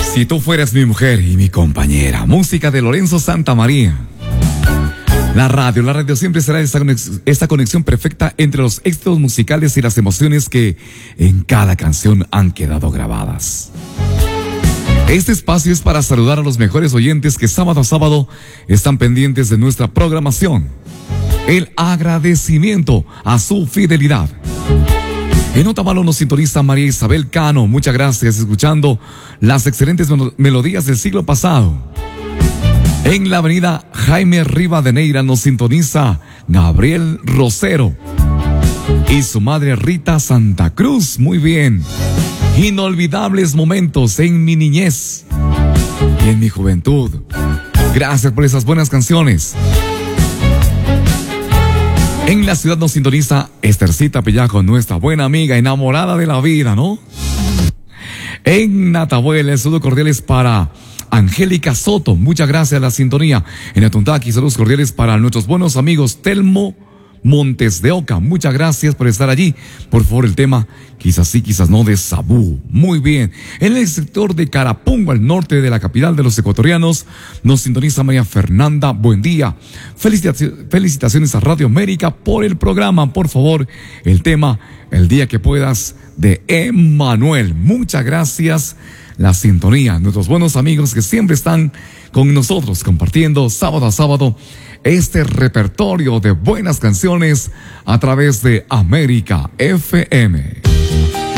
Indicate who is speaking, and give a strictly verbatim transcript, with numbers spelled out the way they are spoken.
Speaker 1: Si tú fueras mi mujer y mi compañera. Música de Lorenzo Santamaría. La radio, la radio siempre será esta conexión, esta conexión perfecta entre los éxitos musicales y las emociones que en cada canción han quedado grabadas. Este espacio es para saludar a los mejores oyentes que sábado a sábado están pendientes de nuestra programación. El agradecimiento a su fidelidad. En Otavalo nos sintoniza María Isabel Cano. Muchas gracias, escuchando las excelentes melodías del siglo pasado. En la avenida Jaime Rivadeneira nos sintoniza Gabriel Rosero y su madre Rita Santa Cruz. Muy bien. Inolvidables momentos en mi niñez y en mi juventud. Gracias por esas buenas canciones. En la ciudad nos sintoniza Estercita Pellajo, nuestra buena amiga, enamorada de la vida, ¿no? En Natabuela, el saludo cordiales para Angélica Soto. Muchas gracias a la sintonía. En Atuntaqui, saludos cordiales para nuestros buenos amigos Telmo Montes de Oca. Muchas gracias por estar allí. Por favor, el tema quizás sí, quizás no de Sabú. Muy bien. En el sector de Carapungo, al norte de la capital de los ecuatorianos, nos sintoniza María Fernanda. Buen día. Felicitaciones, felicitaciones a Radio América por el programa. Por favor, el tema El día que puedas de Emanuel. Muchas gracias. La sintonía, nuestros buenos amigos que siempre están con nosotros compartiendo sábado a sábado este repertorio de buenas canciones a través de América F M.